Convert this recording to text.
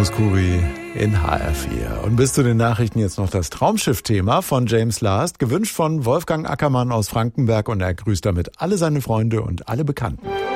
Skuri in HR4. Und bis zu den Nachrichten jetzt noch das Traumschiff-Thema von James Last, gewünscht von Wolfgang Ackermann aus Frankenberg, und er grüßt damit alle seine Freunde und alle Bekannten.